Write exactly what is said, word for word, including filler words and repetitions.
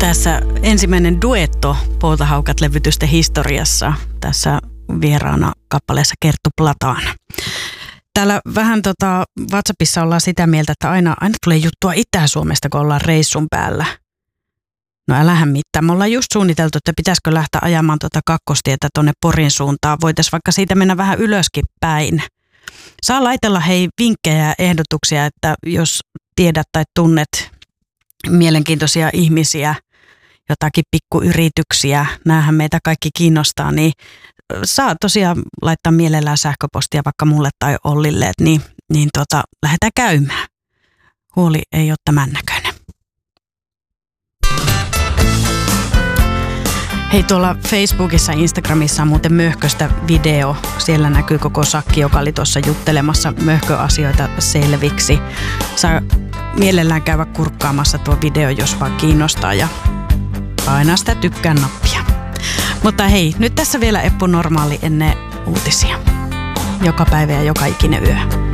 Tässä ensimmäinen duetto Poutahaukat-levytysten historiassa. Tässä vieraana kappaleessa Kerttu Plataan. Täällä vähän tota WhatsAppissa ollaan sitä mieltä, että aina, aina tulee juttua Itä-Suomesta, kun ollaan reissun päällä. No älähän mitään. Me ollaan just suunniteltu, että pitäisikö lähteä ajamaan tuota kakkostietä tuonne Porin suuntaan. Voitaisiin vaikka siitä mennä vähän ylöskin päin. Saa laitella hei vinkkejä ja ehdotuksia, että jos tiedät tai tunnet mielenkiintoisia ihmisiä, jotakin pikkuyrityksiä, näähän meitä kaikki kiinnostaa, niin saa tosiaan laittaa mielellään sähköpostia vaikka mulle tai Ollille, niin, niin tota, lähdetään käymään. Huoli ei ole tämän näköinen. Hei, tuolla Facebookissa ja Instagramissa on muuten möhköstä video. Siellä näkyy koko sakki, joka oli tuossa juttelemassa möhköasioita selviksi. Saa mielellään käydä kurkkaamassa tuo video, jos vaan kiinnostaa, ja painaa sitä tykkään nappia. Mutta hei, nyt tässä vielä Eppu Normaali ennen uutisia. Joka päivä ja joka ikinen yö.